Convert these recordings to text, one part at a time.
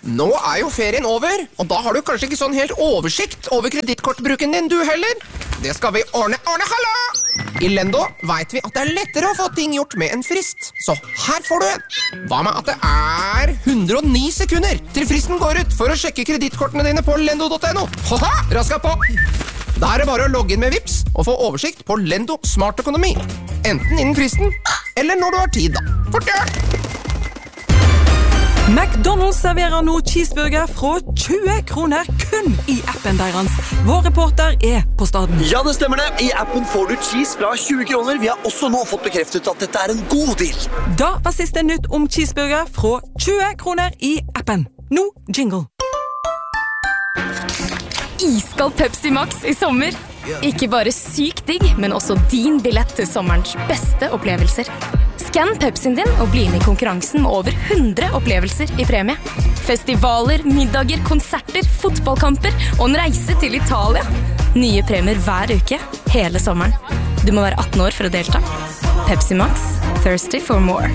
Nå jo ferien over, og da har du kanskje ikke sånn helt oversikt over kredittkortbruken din, du heller. Det skal vi ordne. Hallo! I Lendo vet vi at det lettere å få ting gjort med en frist. Så her får du en. Hva med at det 109 sekunder til fristen går ut for å sjekke kredittkortene dine på lendo.no? Haha, raska på! Da det bare å logge inn med Vipps og få oversikt på Lendo Smart Økonomi. Enten innen fristen, eller når du har tid da. Fort gjør! McDonald's serverer nå cheeseburger fra 20 kroner kun i appen deres. Vår reporter på staden. Ja, det stemmer det. I appen får du cheese fra 20 kroner. Vi har også nå fått bekreftet at dette en god deal. Da var siste nytt om cheeseburger fra 20 kroner i appen. Nå jingle. Iskald Pepsi Max i sommer. Ikke bare sykt digg, men også din billett til sommerens beste opplevelser. Skann Pepsien din og bli med i konkurransen med over 100 opplevelser i premie. Festivaler, middager, konserter, fotballkamper og en reise til Italia. Nye premier hver uke, hele sommeren. Du må være 18 år for å delta. Pepsi Max, thirsty for more.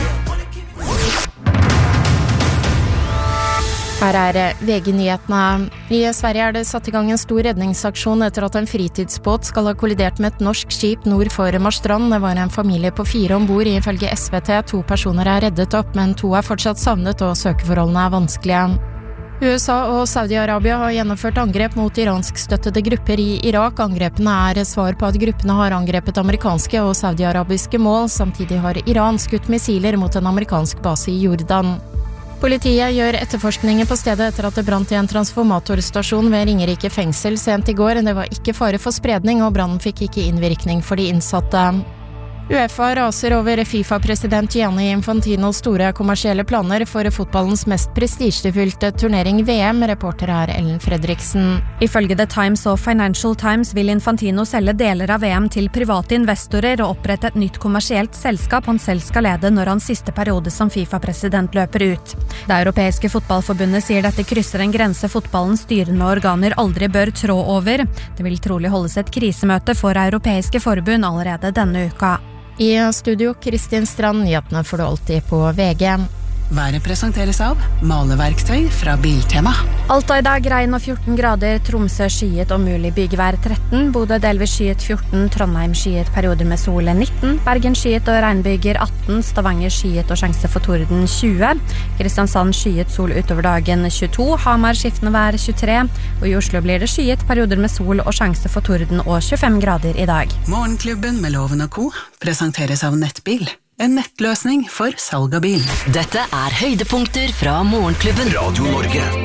Her VG-nyhetene. I Sverige det satt i gang en stor redningsaksjon etter at en fritidsbåt skal ha kollidert med et norsk skip nord for Marstrand. Det var en familie på 4 ombord, ifølge SVT. 2 personer reddet opp, men 2 fortsatt savnet, og søkeforholdene vanskelige. USA og Saudi-Arabia har gjennomført angrep mot iranskstøttede grupper i Irak. Angrepene svar på at gruppene har angrepet amerikanske og saudi-arabiske mål. Samtidig har Iran skutt missiler mot en amerikansk base i Jordan. Politiet gjør etterforskninger på stedet etter at det brant i en transformatorstasjon ved Ringerike fengsel sent i går. Det var ikke fare for spredning, og brannen fikk ikke innvirkning for de innsatte. UEFA raser over FIFA-president Gianni Infantinos store kommersielle planer for fotballens mest prestisjefylte turnering VM. Reporter Ellen Fredriksen. Ifølge The Times og Financial Times vil Infantino selge deler av VM til private investorer og opprette et nytt kommersielt selskap han selv skal lede når hans siste periode som FIFA-president løper ut. Det europeiske fotballforbundet sier dette krysser en grense fotballens styrende organer aldri bør trå over. Det vil trolig holdes et krisemøte for europeiske forbund allerede denne uka. I studio, Kristin Strand, nyhetene får du alltid på VG. Været presenteres av maleverktøy fra Biltema. Alta i dag regn og 14 grader, Tromsø skyet og mulig bygevær 13, Bodø delvis skyet 14, Trondheim skyet perioder med sol 19, Bergen skyet og regnbyger 18, Stavanger skyet og sjanse for torden 20, Kristiansand skyet sol utover dagen 22, Hamar skiftende vær 23, og i Oslo blir det skyet perioder med sol og sjanse for torden og 25 grader i dag. Morgenklubben med Loven og Co. presenteres av Nettbil. En nettløsning for salg av bil. Dette høydepunkter fra Morgenklubben. Radio Norge.